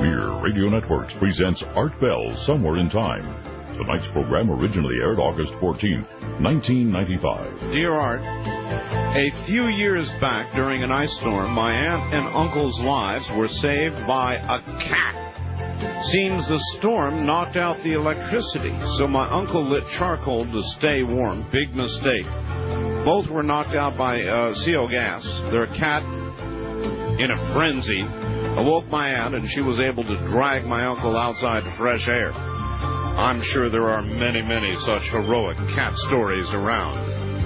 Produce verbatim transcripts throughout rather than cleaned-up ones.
Beer Radio Networks presents Art Bell Somewhere in Time. Tonight's program originally aired August fourteenth, nineteen ninety-five. Dear Art, a few years back during an ice storm, my aunt and uncle's lives were saved by a cat. Seems the storm knocked out the electricity, so my uncle lit charcoal to stay warm. Big mistake. Both were knocked out by uh, C O gas. Their cat, in a frenzy, awoke my aunt, and she was able to drag my uncle outside to fresh air. I'm sure there are many, many such heroic cat stories around.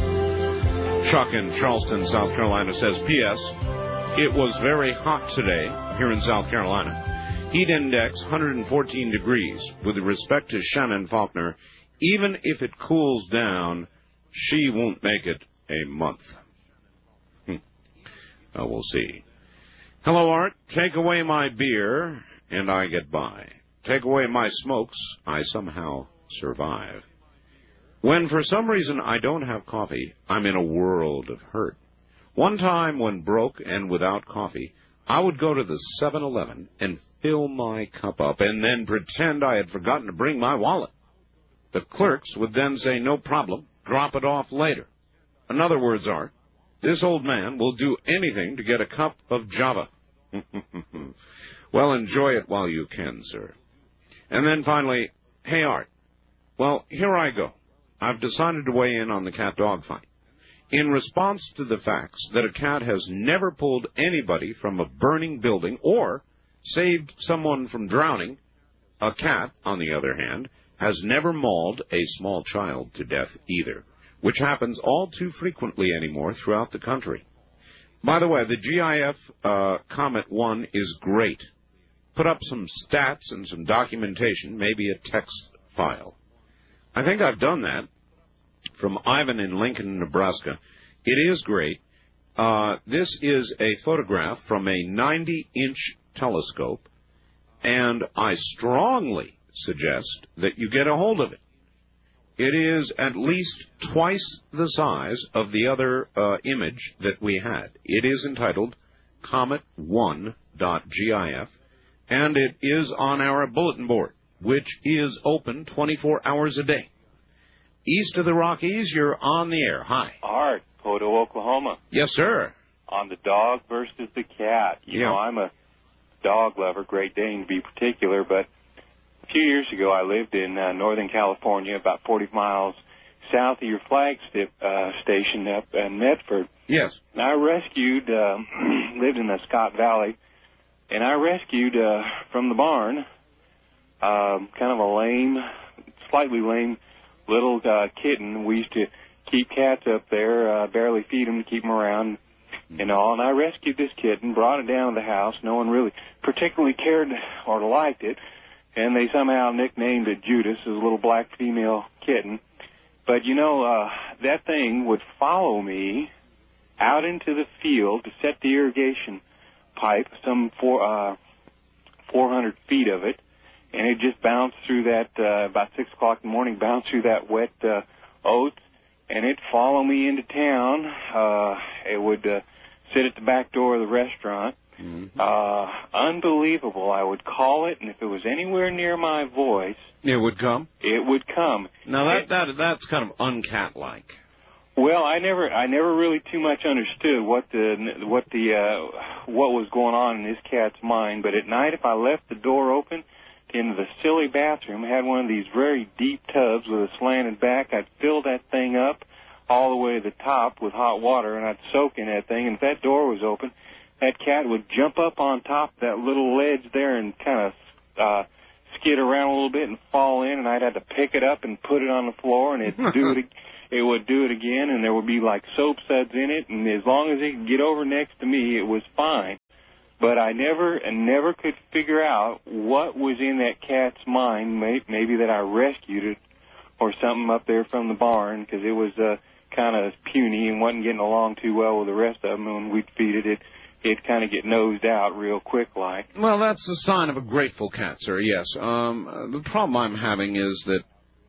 Chuck in Charleston, South Carolina says, P S It was very hot today here in South Carolina. Heat index one hundred fourteen degrees. With respect to Shannon Faulkner, even if it cools down, she won't make it a month. Hmm. Oh, we'll see. Hello, Art. Take away my beer, and I get by. Take away my smokes, I somehow survive. When for some reason I don't have coffee, I'm in a world of hurt. One time when broke and without coffee, I would go to the seven eleven and fill my cup up and then pretend I had forgotten to bring my wallet. The clerks would then say, no problem, drop it off later. In other words, Art, this old man will do anything to get a cup of Java. Well, enjoy it while you can, sir. And then finally, hey, Art. Well, here I go. I've decided to weigh in on the cat-dog fight. In response to the facts that a cat has never pulled anybody from a burning building or saved someone from drowning, a cat, on the other hand, has never mauled a small child to death either, which happens all too frequently anymore throughout the country. By the way, the G I F uh, Comet one is great. Put up some stats and some documentation, maybe a text file. I think I've done that from Ivan in Lincoln, Nebraska. It is great. Uh, this is a photograph from a ninety-inch telescope, and I strongly suggest that you get a hold of it. It is at least twice the size of the other uh, image that we had. It is entitled comet one dot gif, and it is on our bulletin board, which is open twenty-four hours a day. East of the Rockies, you're on the air. Hi. Art, Poto, Oklahoma. Yes, sir. On the dog versus the cat. You yeah. know, I'm a dog lover, Great Dane to be particular, but a few years ago I lived in uh, Northern California, about forty miles south of your flagship uh, station up in Medford. Yes. And I rescued, uh, lived in the Scott Valley, and I rescued uh, from the barn um, kind of a lame, slightly lame little uh, kitten. We used to keep cats up there, uh, barely feed them to keep them around and all. And I rescued this kitten, brought it down to the house. No one really particularly cared or liked it. And they somehow nicknamed it Judas, as a little black female kitten. But, you know, uh, that thing would follow me out into the field to set the irrigation pipe, some four, uh, four hundred feet of it. And it just bounced through that, uh, about six o'clock in the morning, bounced through that wet uh, oats, and it'd follow me into town. Uh, it would uh, sit at the back door of the restaurant. Mm-hmm. Uh, unbelievable, I would call it, and if it was anywhere near my voice... It would come? It would come. Now, that, it, that that's kind of uncat-like. Well, I never I never really too much understood what the what the uh, what was going on in this cat's mind, but at night, if I left the door open into the silly bathroom, I had one of these very deep tubs with a slanted back, I'd fill that thing up all the way to the top with hot water, and I'd soak in that thing, and if that door was open, that cat would jump up on top of that little ledge there and kind of uh, skid around a little bit and fall in, and I'd have to pick it up and put it on the floor, and it'd do it, it would do it again, and there would be like soap suds in it, and as long as it could get over next to me, it was fine. But I never and never could figure out what was in that cat's mind, maybe that I rescued it or something up there from the barn, because it was uh, kind of puny and wasn't getting along too well with the rest of them, and when we'd feed it, it it'd kind of get nosed out real quick like. Well, that's a sign of a grateful cat, sir, yes. Um, the problem I'm having is that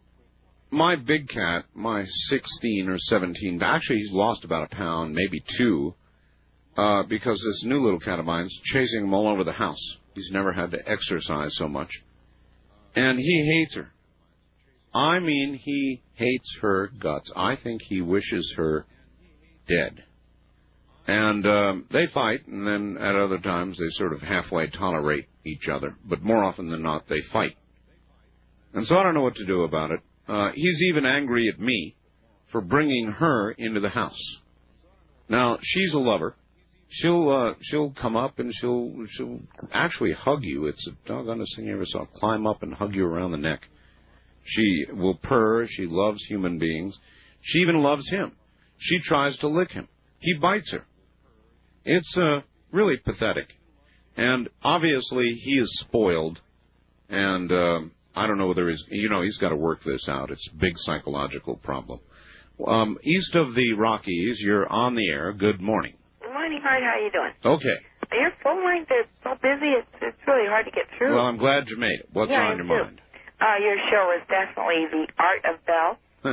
my big cat, my sixteen or seventeen, actually he's lost about a pound, maybe two, uh, because this new little cat of mine's chasing him all over the house. He's never had to exercise so much. And he hates her. I mean, he hates her guts. I think he wishes her dead. And um, they fight, and then at other times they sort of halfway tolerate each other. But more often than not, they fight. And so I don't know what to do about it. Uh, he's even angry at me for bringing her into the house. Now, she's a lover. She'll uh, she'll come up and she'll she'll actually hug you. It's a doggonest thing you ever saw. Climb up and hug you around the neck. She will purr. She loves human beings. She even loves him. She tries to lick him. He bites her. It's uh, really pathetic. And obviously he is spoiled. And uh, I don't know whether he's, you know, he's got to work this out. It's a big psychological problem. Um, east of the Rockies, you're on the air. Good morning. Good morning, Hart. How are you doing? Okay. Your phone lines are so busy, it's, it's really hard to get through. Well, I'm glad you made it. What's yeah, on your too. mind? Uh, your show is definitely the art of Bell.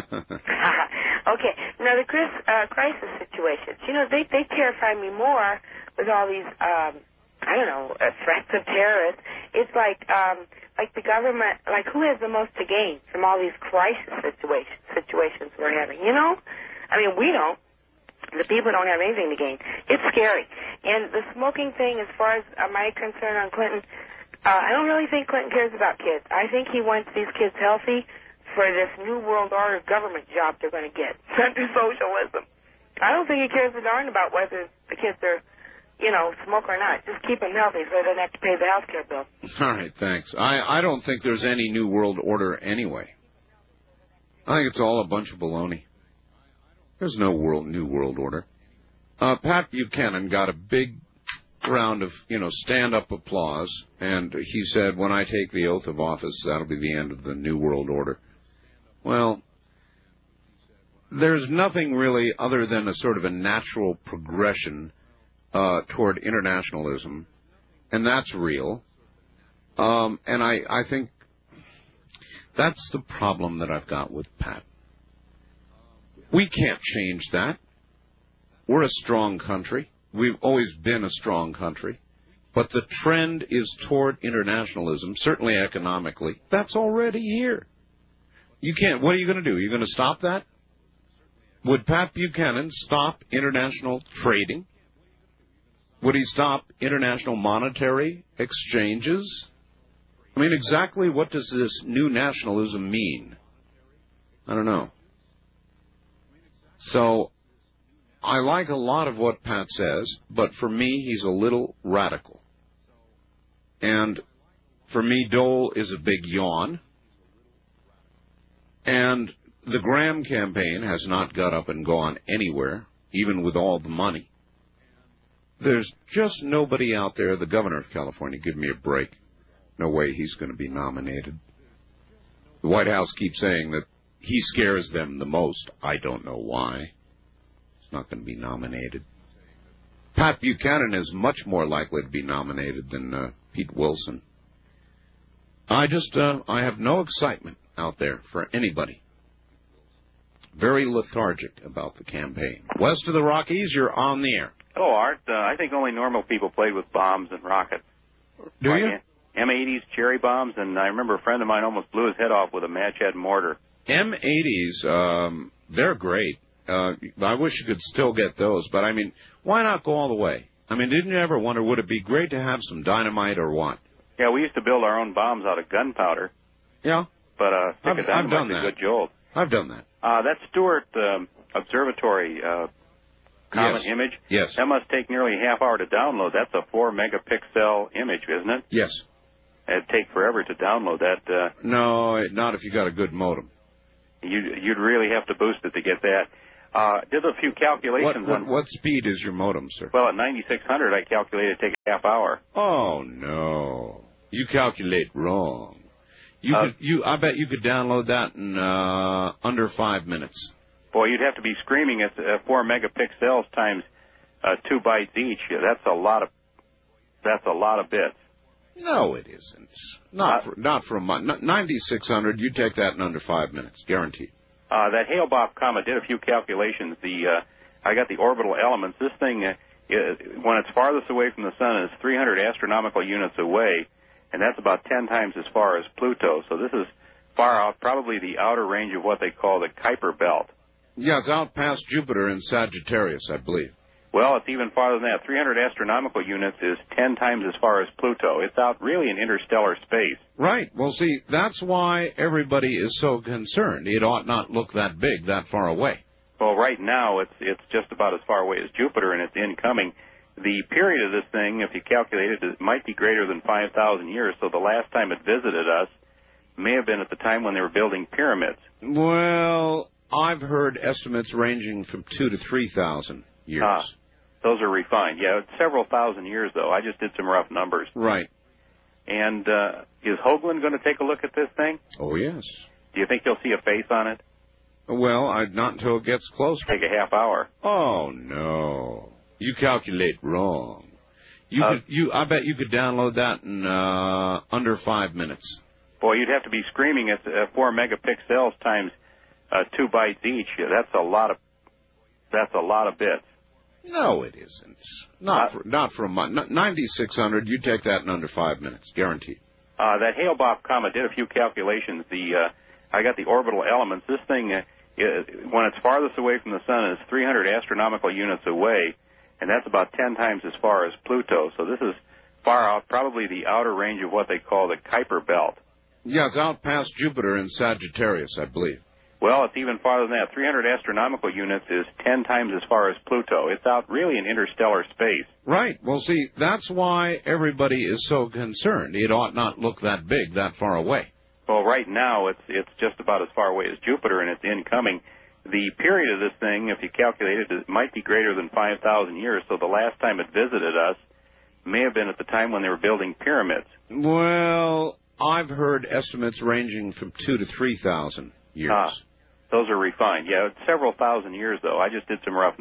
Okay. Now, the Chris, uh, crisis situations, you know, they, they terrify me more with all these, um, I don't know, uh, threats of terrorists. It's like, um, like the government, like who has the most to gain from all these crisis situations, situations we're having, you know? I mean, we don't. The people don't have anything to gain. It's scary. And the smoking thing, as far as uh, my concern on Clinton, uh, I don't really think Clinton cares about kids. I think he wants these kids healthy for this New World Order government job they're going to get, under socialism. I don't think he cares a darn about whether the kids are, you know, smoke or not. Just keep them healthy so they don't have to pay the health care bill. All right, thanks. I, I don't think there's any New World Order anyway. I think it's all a bunch of baloney. There's no world New World Order. Uh, Pat Buchanan got a big round of, you know, stand-up applause, and he said, when I take the oath of office, that'll be the end of the New World Order. Well, there's nothing really other than a sort of a natural progression uh, toward internationalism, and that's real. Um, and I, I think that's the problem that I've got with Pat. We can't change that. We're a strong country. We've always been a strong country. But the trend is toward internationalism, certainly economically. That's already here. You can't. What are you going to do? Are you going to stop that? Would Pat Buchanan stop international trading? Would he stop international monetary exchanges? I mean, exactly what does this new nationalism mean? I don't know. So, I like a lot of what Pat says, but for me, he's a little radical. And for me, Dole is a big yawn. And the Graham campaign has not got up and gone anywhere, even with all the money. There's just nobody out there, the governor of California, give me a break. No way he's going to be nominated. The White House keeps saying that he scares them the most. I don't know why. He's not going to be nominated. Pat Buchanan is much more likely to be nominated than uh, Pete Wilson. I just, uh, I have no excitement out there for anybody. Very lethargic about the campaign. West of the Rockies, you're on the air. Oh, Art, uh, I think only normal people played with bombs and rockets. Do like you? M eighties, cherry bombs, and I remember a friend of mine almost blew his head off with a match-head mortar. M eighties, um, they're great. Uh, I wish you could still get those, but I mean, why not go all the way? I mean, didn't you ever wonder, would it be great to have some dynamite or what? Yeah, we used to build our own bombs out of gunpowder. Yeah? But uh, stick I've, of dynamite's I've done a that. good jolt. I've done that. Uh, that Stewart um, Observatory uh, comet Yes. image, Yes. that must take nearly a half hour to download. That's a four megapixel image, isn't it? Yes. It'd take forever to download that. Uh, No, not if you got a good modem. you'd, you'd really have to boost it to get that. Uh, did a few What, calculations what, on... what speed is your modem, sir? Well, at ninety-six hundred, I calculated it'd take a half hour. Oh, no. You calculate wrong. You Uh, could, you, I bet you could download that in uh, under five minutes. Boy, you'd have to be screaming at uh, four megapixels times uh, two bytes each. That's a lot of. That's a lot of bits. No, it isn't. Not Uh, for, not for a month. ninety-six hundred, you take that in under five minutes, guaranteed. Uh, that Hale-Bopp comet did a few calculations. The uh, I got the orbital elements. This thing uh, it, when it's farthest away from the sun, it's three hundred astronomical units away, and that's about ten times as far as Pluto. So this is far out, probably the outer range of what they call the Kuiper Belt. Yeah, it's out past Jupiter in Sagittarius, I believe. Well, it's even farther than that. three hundred astronomical units is ten times as far as Pluto. It's out really in interstellar space. Right. Well, see, that's why everybody is so concerned. It ought not look that big, that far away. Well, right now it's it's just about as far away as Jupiter, and it's incoming. The period of this thing, if you calculate it, it might be greater than five thousand years. So the last time it visited us may have been at the time when they were building pyramids. Well, I've heard estimates ranging from two to three thousand years. Ah, those are refined. Yeah, it's several thousand years, though. I just did some rough numbers. Right. And uh, is Hoagland going to take a look at this thing? Oh, yes. Do you think he'll see a face on it? Well, I, not until it gets closer. Take a half hour. Oh, no. You calculate wrong. You uh, could, you, I bet you could download that in uh, under five minutes. Boy, you'd have to be screaming at uh, four megapixels times uh, two bytes each. Yeah, that's a lot of that's a lot of bits. No, it isn't. Not uh, for not for a month. ninety-six hundred. You take that in under five minutes, guaranteed. Uh, that Hale-Bopp comet did a few calculations. The uh, I got the orbital elements. This thing, uh, when it's farthest away from the sun, is three hundred astronomical units away, and that's about ten times as far as Pluto. So this is far out, probably the outer range of what they call the Kuiper Belt. Yeah, it's out past Jupiter in Sagittarius, I believe. Well, it's even farther than that. three hundred astronomical units is ten times as far as Pluto. It's out really in interstellar space. Right. Well, see, that's why everybody is so concerned. It ought not look that big, that far away. Well, right now it's it's just about as far away as Jupiter, and it's incoming. The period of this thing, if you calculate it, it might be greater than five thousand years. So the last time it visited us may have been at the time when they were building pyramids. Well, I've heard estimates ranging from two to three thousand years. Ah, those are refined. Yeah, it's several thousand years, though. I just did some rough